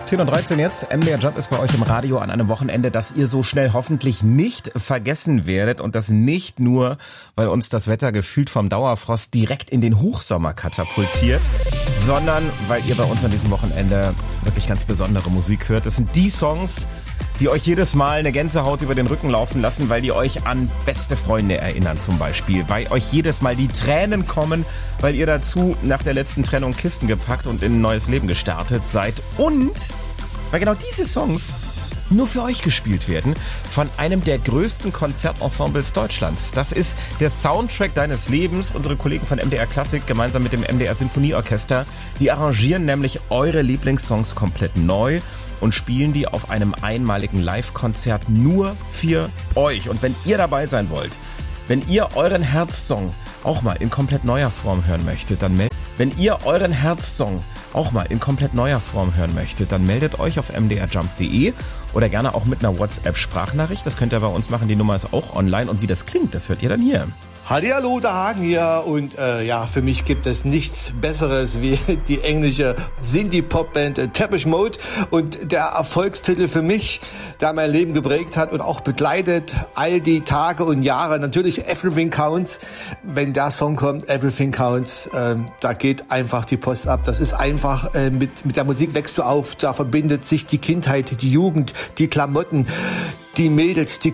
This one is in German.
10:13 jetzt. MDR Jump ist bei euch im Radio an einem Wochenende, das ihr so schnell hoffentlich nicht vergessen werdet. Und das nicht nur, weil uns das Wetter gefühlt vom Dauerfrost direkt in den Hochsommer katapultiert, sondern weil ihr bei uns an diesem Wochenende wirklich ganz besondere Musik hört. Das sind die Songs, die euch jedes Mal eine Gänsehaut über den Rücken laufen lassen, weil die euch an beste Freunde erinnern zum Beispiel. Weil euch jedes Mal die Tränen kommen, weil ihr dazu nach der letzten Trennung Kisten gepackt und in ein neues Leben gestartet seid. Und weil genau diese Songs nur für euch gespielt werden von einem der größten Konzertensembles Deutschlands. Das ist der Soundtrack deines Lebens. Unsere Kollegen von MDR Klassik gemeinsam mit dem MDR Sinfonieorchester, die arrangieren nämlich eure Lieblingssongs komplett neu und spielen die auf einem einmaligen Live-Konzert nur für euch. Und wenn ihr dabei sein wollt, wenn ihr euren Herzsong auch mal in komplett neuer Form hören möchtet, dann meldet euch auf mdrjump.de oder gerne auch mit einer WhatsApp-Sprachnachricht. Das könnt ihr bei uns machen, die Nummer ist auch online und wie das klingt, das hört ihr dann hier. Hallihallo, der Hagen hier und für mich gibt es nichts Besseres wie die englische Synthie-Pop-Band Depeche Mode und der Erfolgstitel für mich, der mein Leben geprägt hat und auch begleitet all die Tage und Jahre, natürlich Everything Counts. Wenn der Song kommt, Everything Counts, da geht einfach die Post ab. Das ist einfach, mit der Musik wächst du auf, da verbindet sich die Kindheit, die Jugend, die Klamotten, die Mädels, die